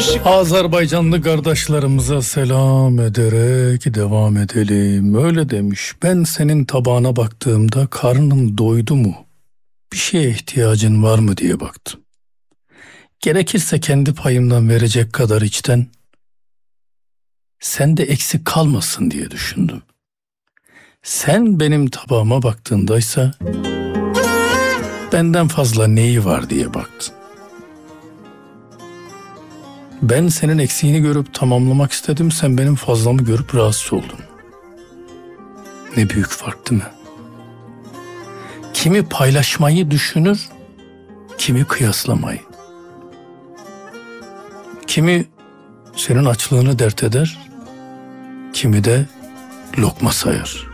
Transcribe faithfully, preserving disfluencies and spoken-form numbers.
Azerbaycanlı kardeşlerimize selam ederek devam edelim. Öyle demiş, ben senin tabağına baktığımda karnım doydu mu, bir şeye ihtiyacın var mı diye baktım. Gerekirse kendi payımdan verecek kadar içten, sen de eksik kalmasın diye düşündüm. Sen benim tabağıma baktığındaysa benden fazla neyi var diye baktın. Ben senin eksiğini görüp tamamlamak istedim, sen benim fazlamı görüp rahatsız oldun. Ne büyük fark değil mi? Kimi paylaşmayı düşünür, kimi kıyaslamayı. Kimi senin açlığını dert eder, kimi de lokma sayar.